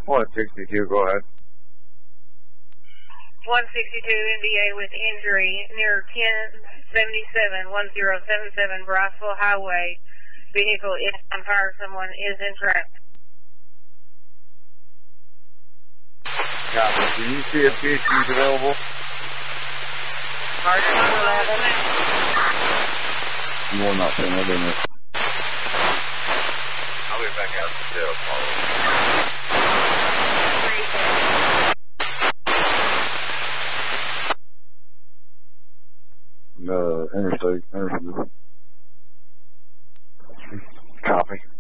162, go ahead. 162 NDA with injury near 1077 1077 Brownsville Highway. Vehicle is on fire. Someone is in track. Copy. Can you see if PhD's available? Sergeant 11. More not saying that, isn't it? I'll be back out to jail. Interstate. Copy.